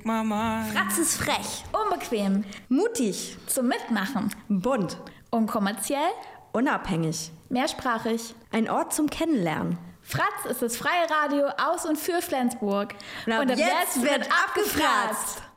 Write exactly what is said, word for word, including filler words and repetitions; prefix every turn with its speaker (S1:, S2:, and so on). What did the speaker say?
S1: Mama.
S2: Fratz ist frech, unbequem,
S3: Mutig,
S2: zum Mitmachen,
S3: bunt,
S2: unkommerziell,
S3: unabhängig.
S2: mehrsprachig.
S3: Ein Ort zum Kennenlernen.
S2: Fratz ist das freie Radio aus und für Flensburg.
S3: Und ab jetzt wird abgefratzt.